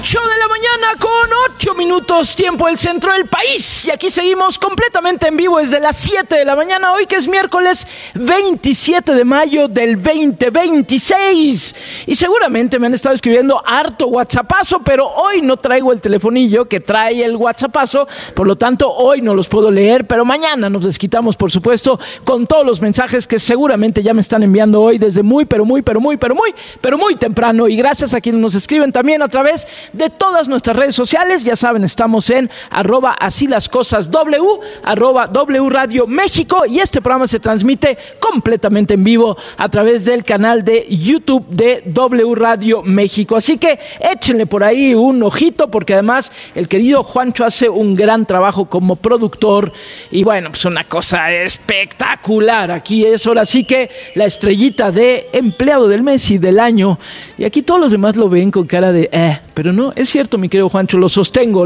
8 de la mañana con 8 minutos, tiempo del centro del país. Y aquí seguimos completamente en vivo desde las 7 de la mañana, hoy que es miércoles 27 de mayo del 2026. Y seguramente me han estado escribiendo harto whatsappazo, pero hoy no traigo el telefonillo que trae el whatsappazo, por lo tanto hoy no los puedo leer, pero mañana nos desquitamos, por supuesto, con todos los mensajes que seguramente ya me están enviando hoy desde muy temprano. Y gracias a quienes nos escriben también a través de todas nuestras redes sociales. Ya saben, estamos en @asilascosasw, @W Radio México, y este programa se transmite completamente en vivo a través del canal de YouTube de W Radio México. Así que échenle por ahí un ojito, porque además el querido Juancho hace un gran trabajo como productor y bueno, pues una cosa espectacular. Aquí es ahora sí que la estrellita de empleado del mes y del año, y aquí todos los demás lo ven con cara de pero no, es cierto, mi querido Juancho, lo sostengo.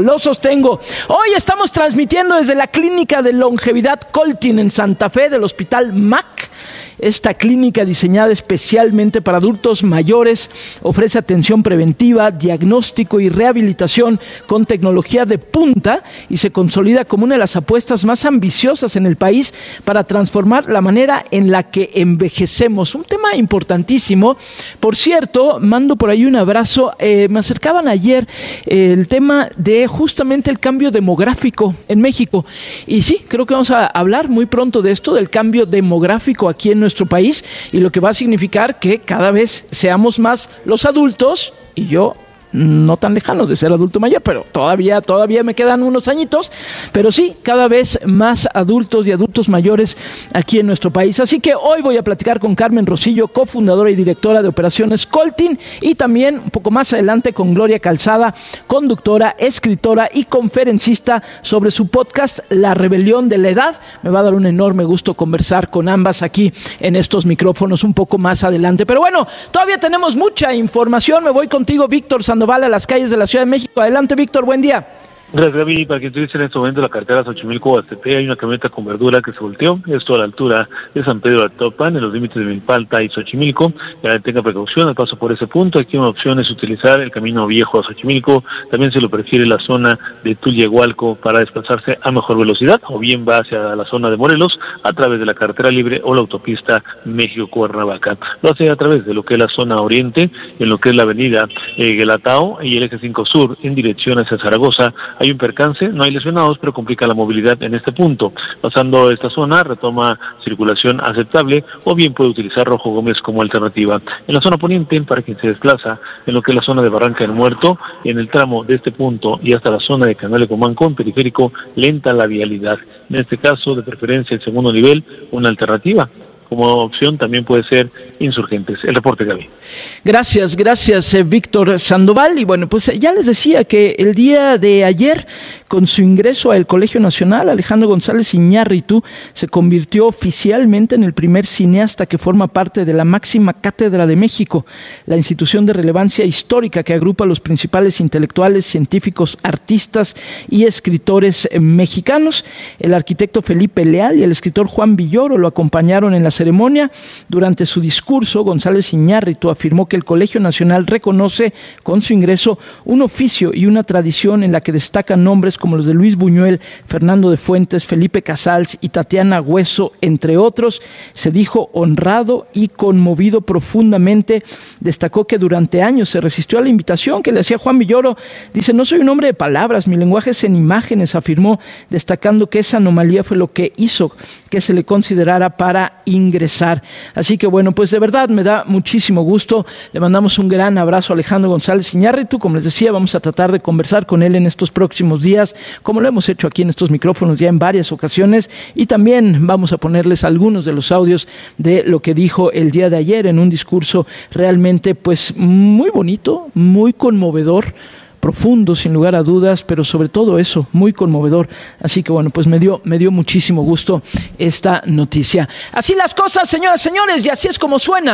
Hoy estamos transmitiendo desde la Clínica de Longevidad Coltin en Santa Fe del Hospital MAC. Esta clínica, diseñada especialmente para adultos mayores, ofrece atención preventiva, diagnóstico y rehabilitación con tecnología de punta y se consolida como una de las apuestas más ambiciosas en el país para transformar la manera en la que envejecemos. Un tema importantísimo. Por cierto, mando por ahí un abrazo. Me acercaban ayer el tema de justamente el cambio demográfico en México. Y sí, creo que vamos a hablar muy pronto de esto, del cambio demográfico aquí en nuestro país y lo que va a significar que cada vez seamos más los adultos, y yo no tan lejano de ser adulto mayor, pero todavía me quedan unos añitos, pero sí, cada vez más adultos y adultos mayores aquí en nuestro país. Así que hoy voy a platicar con Carmen Rosillo, cofundadora y directora de Operaciones Coltin, y también un poco más adelante con Gloria Calzada, conductora, escritora y conferencista, sobre su podcast La Rebelión de la Edad. Me va a dar un enorme gusto conversar con ambas aquí en estos micrófonos un poco más adelante. Pero bueno, todavía tenemos mucha información. Me voy contigo, Víctor Sandoval, a las calles de la Ciudad de México. Adelante, Víctor, buen día. Gracias, Gaby. Para que utilice en este momento la carretera Xochimilco-Huastepec, hay una camioneta con verdura que se volteó, esto a la altura de San Pedro de Actopan, en los límites de Milpalta y Xochimilco. Ya tenga precaución al paso por ese punto. Aquí una opción es utilizar el camino viejo a Xochimilco, también se lo prefiere la zona de Tulyehualco para desplazarse a mejor velocidad, o bien va hacia la zona de Morelos a través de la carretera libre o la autopista México-Cuernavaca. Lo hace a través de lo que es la zona oriente, en lo que es la avenida Guelatao y el eje 5 Sur en dirección hacia Zaragoza. Hay un percance, no hay lesionados, pero complica la movilidad en este punto. Pasando esta zona, retoma circulación aceptable, o bien puede utilizar Rojo Gómez como alternativa. En la zona poniente, para quien se desplaza en lo que es la zona de Barranca del Muerto, en el tramo de este punto y hasta la zona de Canal de Comán con periférico, lenta la vialidad. En este caso, de preferencia el segundo nivel, una alternativa. Como opción también puede ser Insurgentes. El reporte, Gaby. Gracias, Víctor Sandoval. Y bueno, pues ya les decía que el día de ayer, con su ingreso al Colegio Nacional, Alejandro González Iñárritu se convirtió oficialmente en el primer cineasta que forma parte de la máxima cátedra de México, la institución de relevancia histórica que agrupa a los principales intelectuales, científicos, artistas y escritores mexicanos. El arquitecto Felipe Leal y el escritor Juan Villoro lo acompañaron en la ceremonia. Durante su discurso, González Iñárritu afirmó que el Colegio Nacional reconoce con su ingreso un oficio y una tradición en la que destacan nombres como los de Luis Buñuel, Fernando de Fuentes, Felipe Casals y Tatiana Hueso, entre otros. Se dijo honrado y conmovido profundamente. Destacó que durante años se resistió a la invitación que le hacía Juan Villoro. Dice: no soy un hombre de palabras, mi lenguaje es en imágenes, afirmó, destacando que esa anomalía fue lo que hizo que se le considerara para ingresar. Así que bueno, pues de verdad me da muchísimo gusto. Le mandamos un gran abrazo a Alejandro González Iñárritu. Como les decía, vamos a tratar de conversar con él en estos próximos días, como lo hemos hecho aquí en estos micrófonos ya en varias ocasiones, y también vamos a ponerles algunos de los audios de lo que dijo el día de ayer en un discurso realmente pues muy bonito, muy conmovedor, profundo sin lugar a dudas, pero sobre todo eso, muy conmovedor. Así que bueno, pues me dio muchísimo gusto esta noticia. Así las cosas, señoras y señores, y así es como suena